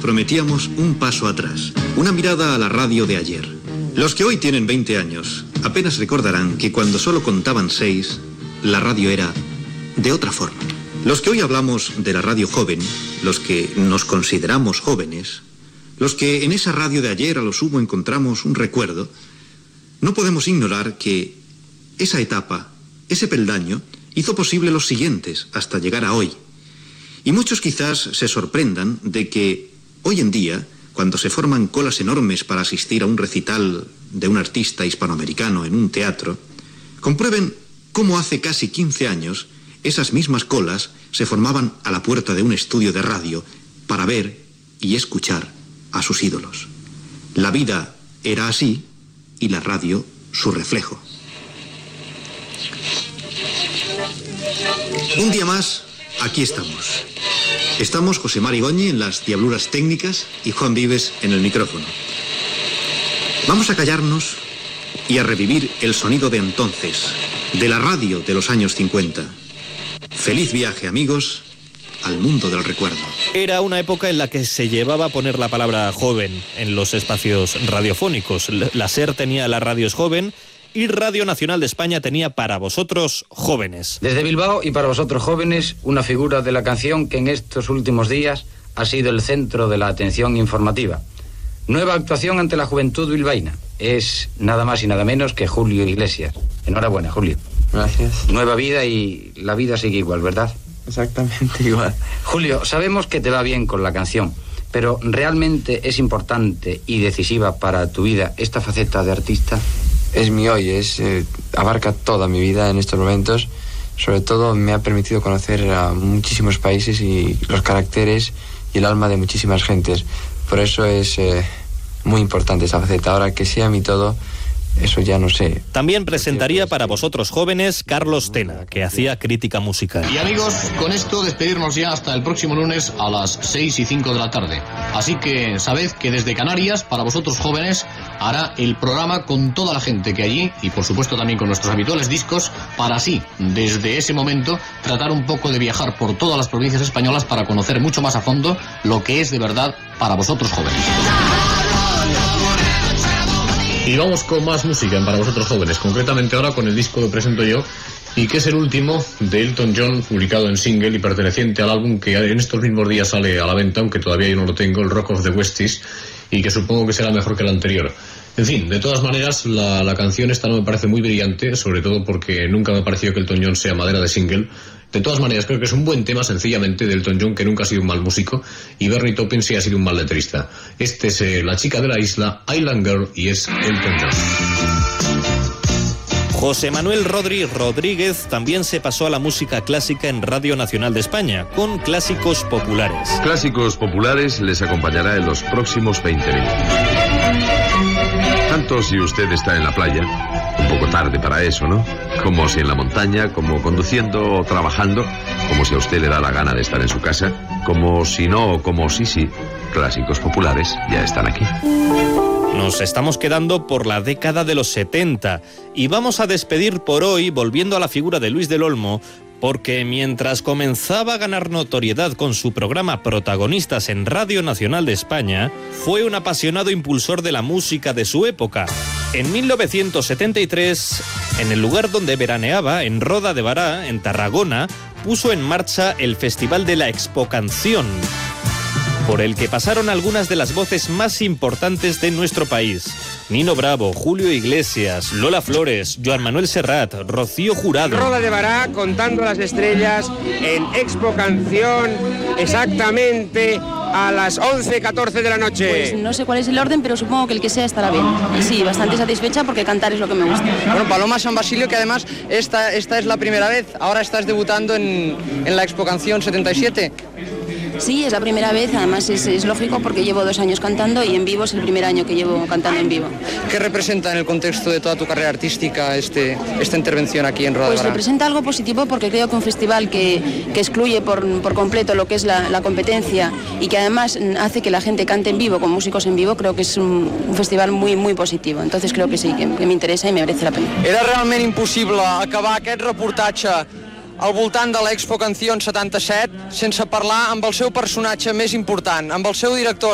prometíamos un paso atrás, una mirada a la radio de ayer. Los que hoy tienen 20 años apenas recordarán que cuando solo contaban 6, la radio era de otra forma. Los que hoy hablamos de la radio joven, los que nos consideramos jóvenes, los que en esa radio de ayer a lo sumo encontramos un recuerdo, no podemos ignorar que esa etapa, ese peldaño, hizo posible los siguientes hasta llegar a hoy. Y muchos quizás se sorprendan de que hoy en día, cuando se forman colas enormes para asistir a un recital de un artista hispanoamericano en un teatro, comprueben cómo hace casi 15 años esas mismas colas se formaban a la puerta de un estudio de radio para ver y escuchar a sus ídolos. La vida era así y la radio su reflejo. Un día más, aquí estamos. Estamos José Mari Goñi en las diabluras técnicas y Juan Vives en el micrófono. Vamos a callarnos y a revivir el sonido de entonces, de la radio de los años 50. Feliz viaje, amigos, al mundo del recuerdo. Era una época en la que se llevaba a poner la palabra joven en los espacios radiofónicos. La SER tenía Las Radios Joven y Radio Nacional de España tenía Para Vosotros Jóvenes. Desde Bilbao y para vosotros jóvenes, una figura de la canción que en estos últimos días ha sido el centro de la atención informativa. Nueva actuación ante la juventud bilbaína. Es nada más y nada menos que Julio Iglesias. Enhorabuena, Julio. Gracias. Nueva vida y la vida sigue igual, ¿verdad? Exactamente igual. Julio, sabemos que te va bien con la canción, pero ¿realmente es importante y decisiva para tu vida esta faceta de artista? Es mi hoy, abarca toda mi vida en estos momentos. Sobre todo me ha permitido conocer a muchísimos países y los caracteres y el alma de muchísimas gentes. Por eso es muy importante esa faceta. Ahora que sea mi todo, eso ya no sé. También presentaría Para Vosotros Jóvenes Carlos Tena, que hacía crítica musical. Y amigos, con esto despedirnos ya hasta el próximo lunes a las 6:05 de la tarde. Así que sabed que desde Canarias, Para Vosotros Jóvenes, hará el programa con toda la gente que allí, y por supuesto también con nuestros habituales discos, para así, desde ese momento, tratar un poco de viajar por todas las provincias españolas para conocer mucho más a fondo lo que es de verdad Para Vosotros Jóvenes. Y vamos con más música en Para Vosotros Jóvenes, concretamente ahora con el disco que presento yo y que es el último de Elton John, publicado en single y perteneciente al álbum que en estos mismos días sale a la venta, aunque todavía yo no lo tengo, el Rock of the Westies, y que supongo que será mejor que el anterior. En fin, de todas maneras, la canción esta no me parece muy brillante, sobre todo porque nunca me ha parecido que Elton John sea madera de single. De todas maneras, creo que es un buen tema, sencillamente, de Elton John, que nunca ha sido un mal músico, y Bernie Taupin sí ha sido un mal letrista. Este es La chica de la isla, Island Girl, y es Elton John. José Manuel Rodríguez también se pasó a la música clásica en Radio Nacional de España, con Clásicos Populares. Clásicos Populares les acompañará en los próximos 20 minutos. Tanto si usted está en la playa, un poco tarde para eso, ¿no? Como si en la montaña, como conduciendo o trabajando, como si a usted le da la gana de estar en su casa, como si no o como si sí, Clásicos Populares ya están aquí. Nos estamos quedando por la década de los 70 y vamos a despedir por hoy volviendo a la figura de Luis del Olmo, porque mientras comenzaba a ganar notoriedad con su programa Protagonistas en Radio Nacional de España, fue un apasionado impulsor de la música de su época. En 1973, en el lugar donde veraneaba, en Roda de Bará, en Tarragona, puso en marcha el Festival de la Expo Canción, por el que pasaron algunas de las voces más importantes de nuestro país. Nino Bravo, Julio Iglesias, Lola Flores, Joan Manuel Serrat, Rocío Jurado. Roda de Bará, contando las estrellas, en Expo Canción, exactamente a las 11:14 de la noche. Pues no sé cuál es el orden, pero supongo que el que sea estará bien. Y sí, bastante satisfecha porque cantar es lo que me gusta. Bueno, Paloma San Basilio, que además esta es la primera vez, ahora estás debutando en la Expo Canción 77. Sí, es la primera vez, además es lógico porque llevo 2 años cantando y en vivo es el primer año que llevo cantando en vivo. ¿Qué representa en el contexto de toda tu carrera artística esta intervención aquí en Roda de Pues Bará? representa algo positivo porque creo que un festival que excluye por completo lo que es la competencia y que además hace que la gente cante en vivo, con músicos en vivo, creo que es un festival muy, muy positivo. Entonces creo que sí, que me interesa y me merece la pena. Era realment impossible acabar aquest reportatge al voltant de l'Expo Canción 77 sense parlar amb el seu personatge més important, amb el seu director